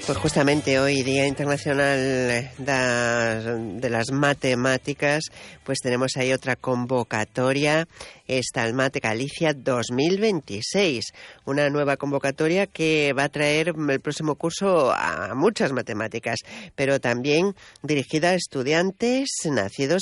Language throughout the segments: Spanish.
Pues justamente hoy, Día Internacional de las Matemáticas, pues tenemos ahí otra convocatoria, Estalmat Galicia 2026, una nueva convocatoria que va a traer el próximo curso a muchas matemáticas, pero también dirigida a estudiantes nacidos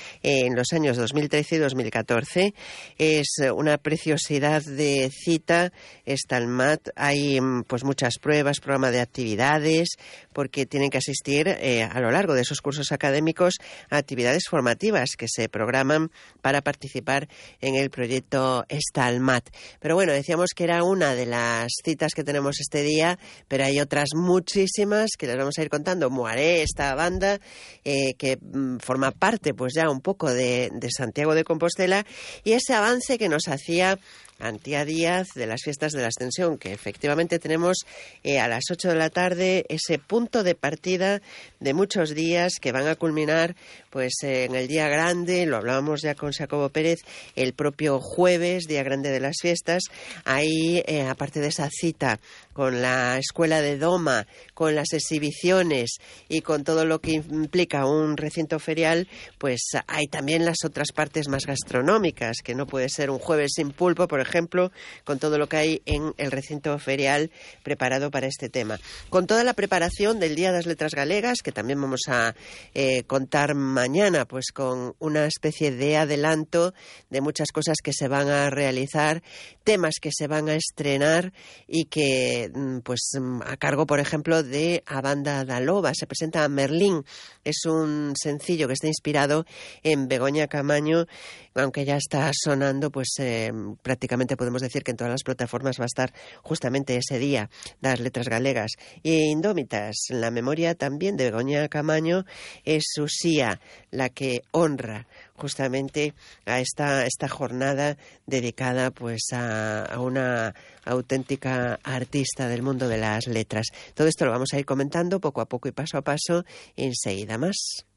en los años 2013 y 2014. Es una preciosidad de cita, Estalmat. Hay pues muchas pruebas, programa de actividades, porque tienen que asistir a lo largo de esos cursos académicos a actividades formativas que se programan para participar en el proyecto Estalmat. Pero bueno, decíamos que era una de las citas que tenemos este día, pero hay otras muchísimas que les vamos a ir contando. Moaré, esta banda que forma parte pues ya un poco de Santiago de Compostela, y ese avance que nos hacía Antía Díaz de las fiestas de la Ascensión, que efectivamente tenemos a las 8 de la tarde ese punto de partida de muchos días que van a culminar pues en el día grande. Lo hablábamos ya con Jacobo Pérez, el propio jueves, día grande de las fiestas. Ahí, aparte de esa cita con la escuela de Doma, con las exhibiciones y con todo lo que implica un recinto ferial, pues hay también las otras partes más gastronómicas, que no puede ser un jueves sin pulpo, por ejemplo, con todo lo que hay en el recinto ferial preparado para este tema. Con toda la preparación del Día de las Letras Galegas, que también vamos a contar mañana, pues con una especie de adelanto de muchas cosas que se van a realizar, temas que se van a estrenar y que, pues a cargo, por ejemplo, de A Banda da Loba. Se presenta Merlín. Es un sencillo que está inspirado en Begoña Camaño, aunque ya está sonando, pues prácticamente podemos decir que en todas las plataformas va a estar justamente ese día de las Letras Galegas. Y Indómitas, la memoria también de Begoña Camaño, es Usía, la que honra justamente a esta jornada dedicada pues a una auténtica artista del mundo de las letras. Todo esto lo vamos a ir comentando poco a poco y paso a paso, enseguida más.